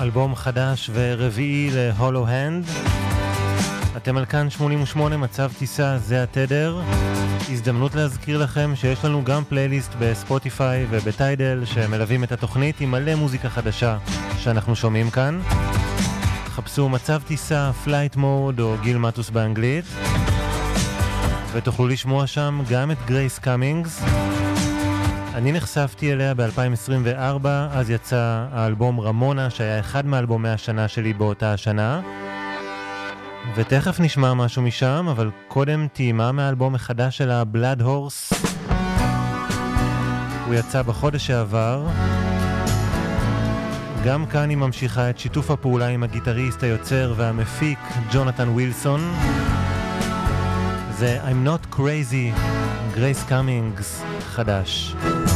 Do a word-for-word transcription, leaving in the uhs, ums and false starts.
אלבום חדש ורביעי להולו הנד. אתם על כאן שמונים ושמונה, מצב טיסה, זה התדר. הזדמנות להזכיר לכם שיש לנו גם פלייליסט בספוטיפיי ובטיידל שמלווים את התוכנית עם מלא מוזיקה חדשה שאנחנו שומעים כאן. חפשו מצב טיסה, פלייט מוד או גיל מטוס באנגלית, ותוכלו לשמוע שם גם את גרייס קאמינגס. אני נחשפתי אליה ב-אלפיים עשרים וארבע, אז יצא האלבום רמונה שהיה אחד מאלבומי השנה שלי באותה השנה, ותכף נשמע משהו משם, אבל קודם טעימה מהאלבום החדש שלה, Blood Horse. הוא יצא בחודש שעבר. גם כאן היא ממשיכה את שיתוף הפעולה עם הגיטריסט, היוצר והמפיק ג'ונתן ווילסון. זה I'm Not Crazy, גרייס קאמינגס חדש.